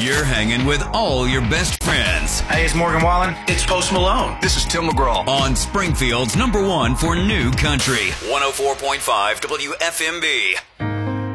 You're hanging with all your best friends. Hey, it's Morgan Wallen. It's Post Malone. This is Tim McGraw. On Springfield's #1 for new country. 104.5 WFMB.